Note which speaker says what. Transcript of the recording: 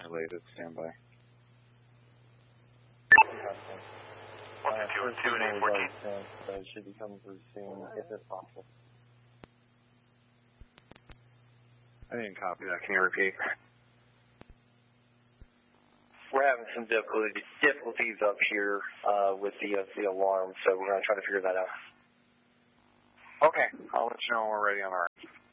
Speaker 1: related. Stand by.
Speaker 2: 152 it should be coming through soon, if it's possible.
Speaker 1: I didn't copy that. Can you repeat?
Speaker 2: We're having some difficulties up here with the alarm, so we're going to try to figure that out.
Speaker 1: Okay. I'll let you know when we're ready on our end.